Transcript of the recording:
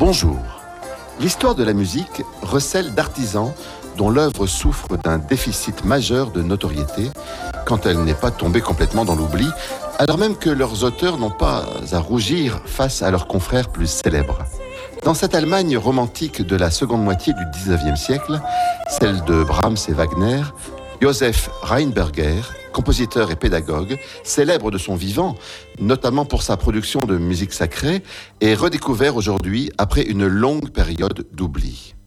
Bonjour. L'histoire de la musique recèle d'artisans dont l'œuvre souffre d'un déficit majeur de notoriété quand elle n'est pas tombée complètement dans l'oubli, alors même que leurs auteurs n'ont pas à rougir face à leurs confrères plus célèbres. Dans cette Allemagne romantique de la seconde moitié du XIXe siècle, celle de Brahms et Wagner, Joseph Rheinberger, compositeur et pédagogue, célèbre de son vivant, notamment pour sa production de musique sacrée, est redécouvert aujourd'hui après une longue période d'oubli.